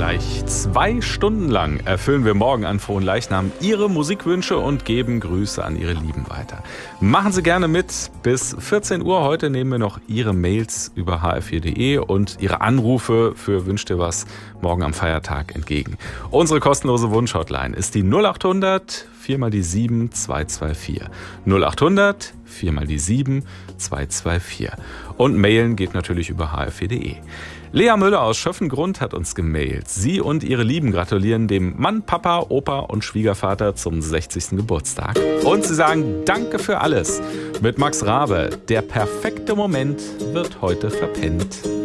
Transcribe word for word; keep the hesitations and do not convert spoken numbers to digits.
Gleich zwei Stunden lang erfüllen wir morgen an Fronleichnam Ihre Musikwünsche und geben Grüße an Ihre Lieben weiter. Machen Sie gerne mit. Bis vierzehn Uhr heute nehmen wir noch Ihre Mails über h f vier punkt de und Ihre Anrufe für Wünsch dir was morgen am Feiertag entgegen. Unsere kostenlose Wunschhotline ist die null acht hundert vier mal die sieben zwei zwei vier. null acht hundert vier mal die sieben zwei zwei vier. Und mailen geht natürlich über h f vier punkt de. Lea Müller aus Schöffengrund hat uns gemailt. Sie und ihre Lieben gratulieren dem Mann, Papa, Opa und Schwiegervater zum sechzigsten Geburtstag. Und sie sagen Danke für alles. Mit Max Rabe, der perfekte Moment wird heute verpennt.